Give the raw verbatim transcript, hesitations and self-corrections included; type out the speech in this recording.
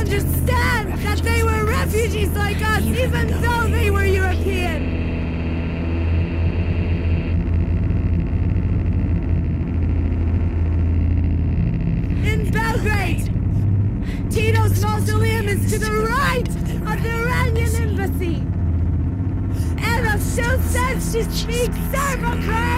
understand that they were refugees like us, even though they were European. In Belgrade, Tito's mausoleum is to the right of the Iranian embassy. And Eva still says she speaks Serbo-Croatian.